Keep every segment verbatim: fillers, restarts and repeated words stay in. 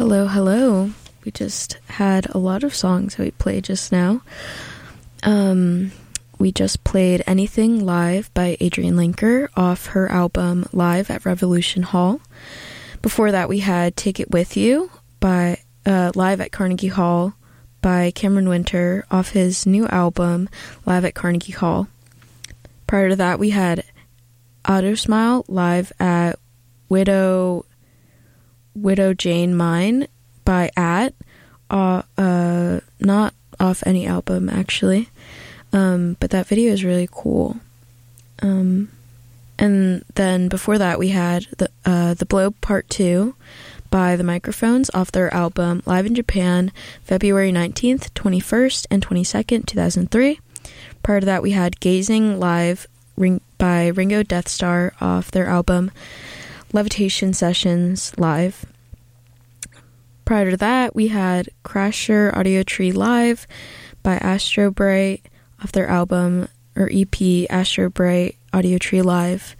Hello, hello. We just had a lot of songs that we played just now. Um, we just played Anything Live by Adrienne Lenker off her album Live at Revolution Hall. Before that, we had Take It With You by uh, Live at Carnegie Hall by Cameron Winter off his new album Live at Carnegie Hall. Prior to that, we had Auto Smile live at Widow Widow Jane Mine by At, uh, uh, not off any album actually, um, but that video is really cool. Um, and then before that we had the uh, the Blow Part Two by The Microphones off their album Live in Japan, February nineteenth, twenty-first, and twenty-second, two thousand three. Prior to that we had Gazing live Ring- by Ringo Death Star off their album Levitation Sessions Live. Prior to that, we had Crasher Audio Tree Live by Astro Bright off their album or E P Astro Bright Audio Tree Live.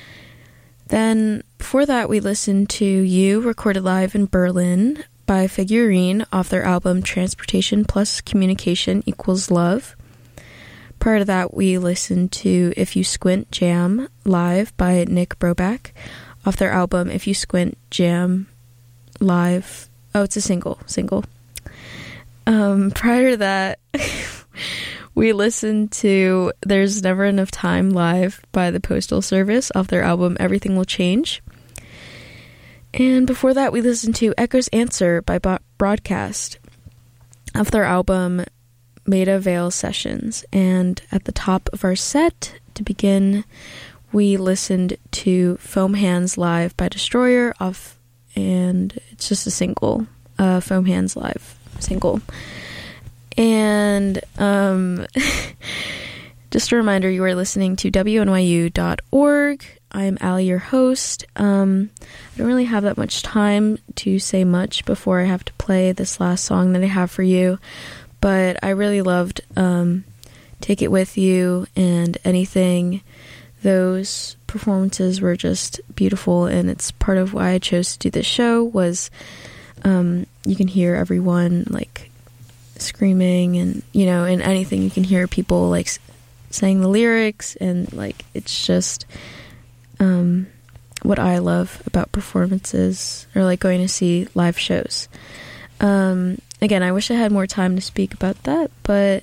Then before that, we listened to You recorded live in Berlin by Figurine off their album Transportation Plus Communication Equals Love. Prior to that, we listened to If You Squint Jam live by Nick Broback off their album If You Squint Jam Live. Oh, it's a single. Single. Um, prior to that, we listened to There's Never Enough Time live by the Postal Service off their album Everything Will Change. And before that, we listened to Echo's Answer by Bo- Broadcast off their album Maida Vale Sessions. And at the top of our set, to begin, we listened to Foam Hands live by Destroyer off, and it's just a single, uh, Foam Hands live single. And um, just a reminder, you are listening to W N Y U dot org. I'm Allie, your host. Um, I don't really have that much time to say much before I have to play this last song that I have for you, but I really loved um, Take It With You and Anything. Those performances were just beautiful, and it's part of why I chose to do this show was um, you can hear everyone like screaming, and you know, in anything you can hear people like s- saying the lyrics, and like it's just um, what I love about performances or like going to see live shows. Um, again, I wish I had more time to speak about that, but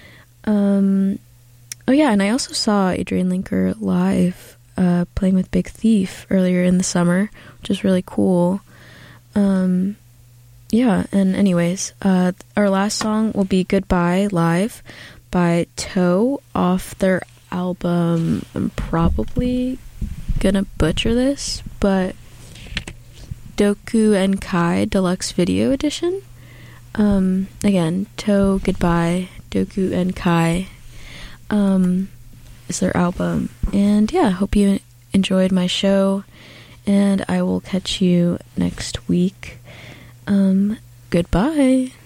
um, oh yeah, and I also saw Adrienne Lenker live uh, playing with Big Thief earlier in the summer, which is really cool. Um, yeah, and anyways, uh, our last song will be Goodbye Live by Toe off their album, I'm probably gonna butcher this, but Doku and Kai Deluxe Video Edition. Um, again, Toe, Goodbye, Doku and Kai um, is their album. And yeah, hope you enjoyed my show, and I will catch you next week. Um, goodbye.